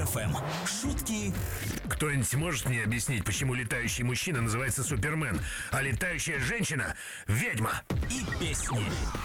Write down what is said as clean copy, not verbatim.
FM. Шутки. Кто-нибудь может мне объяснить, почему летающий мужчина называется Супермен, а летающая женщина — ведьма? И песни.